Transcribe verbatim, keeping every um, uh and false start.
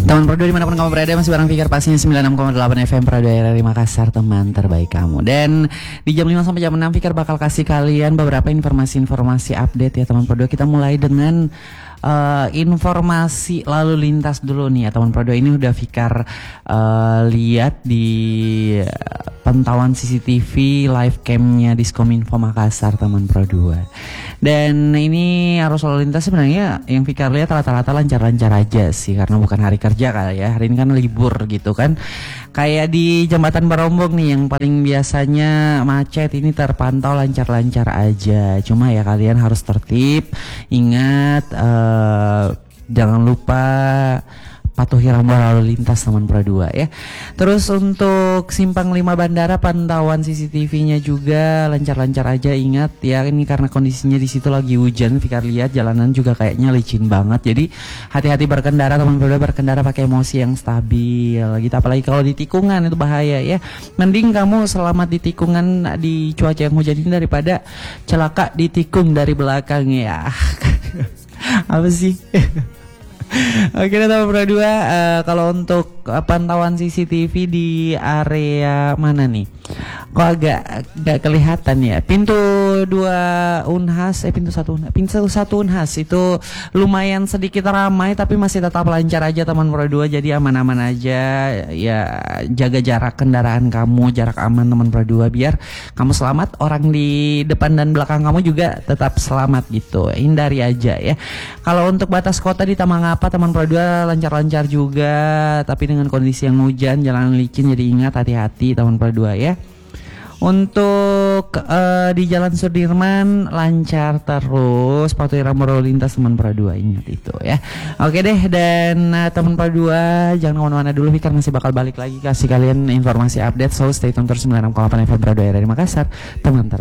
Teman Pro dua dimanapun kamu berada, masih bareng Fikar pastinya sembilan puluh enam koma delapan F M Pro dua dari Makassar, teman terbaik kamu. Dan di jam lima sampai jam enam Fikar bakal kasih kalian beberapa informasi-informasi update ya teman Pro dua. Kita mulai dengan uh, informasi lalu lintas dulu nih ya teman Pro dua. Ini udah Fikar uh, lihat di uh, pantauan C C T V live cam-nya Diskominfo Makassar teman Pro dua. Dan ini arus lalu lintas sebenarnya yang Fikar lihat rata-rata lancar-lancar aja sih, karena bukan hari kerja kali ya. Hari ini kan libur gitu kan. Kayak di Jembatan Barombong nih yang paling biasanya macet, ini terpantau lancar-lancar aja. Cuma ya kalian harus tertib, ingat uh, jangan lupa patuhi rambu lalu lintas teman Pro dua ya. Terus untuk Simpang lima Bandara pantauan C C T V-nya juga lancar-lancar aja, ingat ya, ini karena kondisinya di situ lagi hujan. Fikar lihat jalanan juga kayaknya licin banget. Jadi hati-hati berkendara teman Pro dua, berkendara pakai emosi yang stabil gitu, apalagi kalau di tikungan itu bahaya ya. Mending kamu selamat di tikungan di cuaca yang hujan ini daripada celaka di tikung dari belakang ya. Apa sih? Oke teman Pro dua, uh, kalau untuk uh, pantauan C C T V di area mana nih? Kok agak gak kelihatan ya? Pintu dua Unhas, eh pintu satu Unhas, pintu satu Unhas itu lumayan sedikit ramai, tapi masih tetap lancar aja teman Pro dua. Jadi aman-aman aja ya, jaga jarak kendaraan kamu, jarak aman teman Pro dua, biar kamu selamat, orang di depan dan belakang kamu juga tetap selamat gitu. Hindari aja ya. Kalau untuk batas kota di Tamangapa teman Pro dua lancar-lancar juga, tapi dengan kondisi yang hujan, jalan licin, jadi ingat hati-hati teman Pro dua ya. Untuk uh, di Jalan Sudirman lancar terus, patuhi rambu lalu lintas teman Pro dua, ingat itu ya. Oke deh, dan uh, teman Pro dua jangan kemana-mana dulu, Fikar masih bakal balik lagi kasih kalian informasi update, so stay tune terus sembilan puluh enam koma delapan F M Pro dua dari Makassar, teman